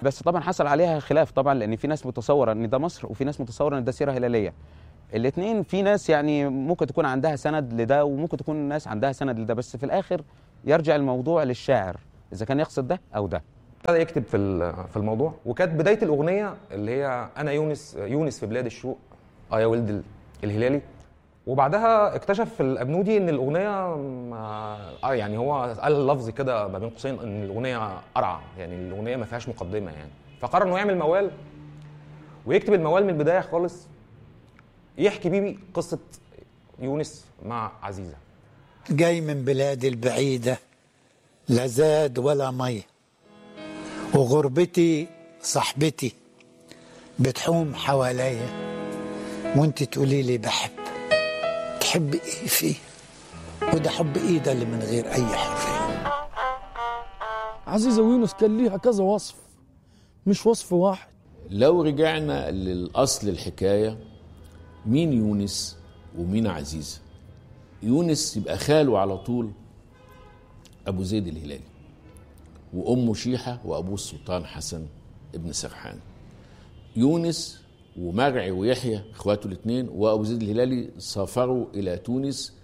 بس طبعا حصل عليها خلاف طبعا، لان في ناس متصوره ان ده مصر وفي ناس متصوره ان ده سيره هلاليه. الاثنين في ناس يعني ممكن تكون عندها سند لده وممكن تكون ناس عندها سند لده، بس في الاخر يرجع الموضوع للشاعر اذا كان يقصد ده او ده. ابتدى يكتب في الموضوع، وكانت بدايه الاغنيه اللي هي انا يونس في بلاد الشوق يا ولد الهلالي. وبعدها اكتشف الابنودي ان الاغنيه يعني هو قال لفظ كده ما بين قوسين ان الاغنيه قرعه، يعني الاغنيه ما فيهاش مقدمه يعني. فقرر انه يعمل موال ويكتب الموال من البدايه خالص، يحكي بيه قصه يونس مع عزيزه. جاي من بلادي البعيده لا زاد ولا ميه، وغربتي صاحبتي بتحوم حواليا، وانت تقولي لي بحب. تحب ايه فيه؟ وده حب ايه ده اللي من غير اي حريه؟ عزيزة ويونس كان ليها كذا وصف، مش وصف واحد. لو رجعنا للأصل الحكاية، مين يونس ومين عزيزة؟ يونس يبقى خاله على طول أبو زيد الهلالي، وأمه شيحة وأبوه السلطان حسن ابن سرحان. يونس ومرعي ويحيى اخواته الاثنين وابو زيد الهلالي سافروا الى تونس،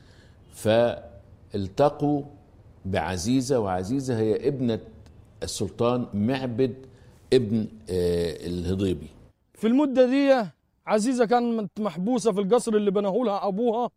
فالتقوا بعزيزه، وعزيزه هي ابنه السلطان معبد ابن الهضيبي. في المده دي عزيزه كانت محبوسه في القصر اللي بناه لها ابوها.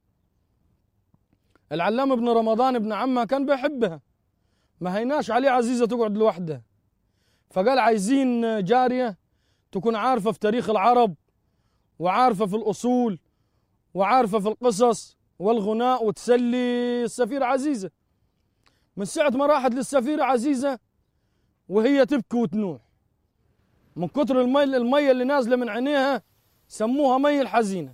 العلام ابن رمضان ابن عمها كان بيحبها، ما هيناش عليه عزيزه تقعد لوحدها، فقال عايزين جاريه تكون عارفه في تاريخ العرب وعارفة في الأصول وعارفة في القصص والغناء وتسلي السفيرة عزيزة. من ساعة ما راحت للسفيرة عزيزة وهي تبكي وتنوح من كتر المية اللي نازلة من عينيها، سموها مي الحزينة.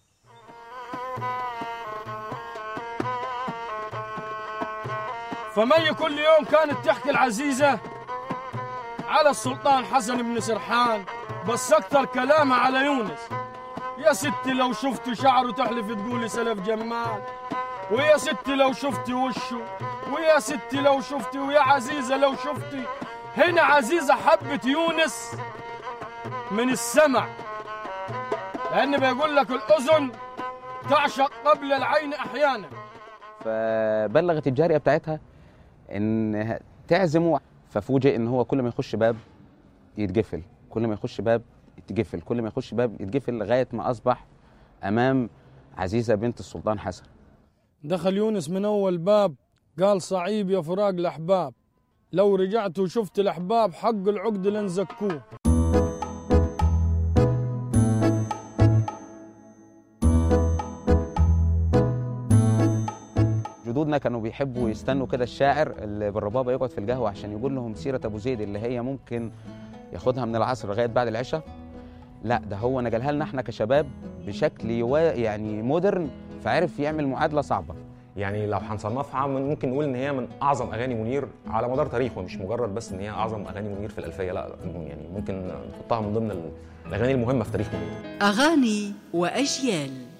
فمي كل يوم كانت تحكي العزيزة على السلطان حسن بن سرحان، بس أكثر كلامها على يونس. يا ستي لو شفتي شعره تحلف تقولي سلف جمال، ويا ستي لو شفتي وشه، ويا ستي لو شفتي، ويا عزيزة لو شفتي. هنا عزيزة حبت يونس من السمع، لأن بيقول لك الأذن تعشق قبل العين أحيانا. فبلغت الجارية بتاعتها إنها تعزمه، ففوجئ إن هو كل ما يخش باب يتقفل، كل ما يخش باب يتقفل، كل ما يخش باب يتقفل، لغايه ما اصبح امام عزيزه بنت السلطان حسن. دخل يونس من اول باب قال صعيب يا فراق الاحباب، لو رجعت وشفت الاحباب حق العقد لنزكوه. جدودنا كانوا بيحبوا يستنوا كده الشاعر اللي بالربابه يقعد في القهوه عشان يقول لهم سيره ابو زيد اللي هي ممكن ياخدها من العصر لغايه بعد العشاء. لا، ده هو نقلها لنا احنا كشباب بشكل يعني مودرن، فعرف يعمل معادله صعبه. يعني لو هنصنفها ممكن نقول ان هي من اعظم اغاني منير على مدار تاريخه، مش مجرد بس ان هي اعظم اغاني منير في الالفيه، لا يعني ممكن نحطها من ضمن الاغاني المهمه في تاريخ منير. اغاني واجيال.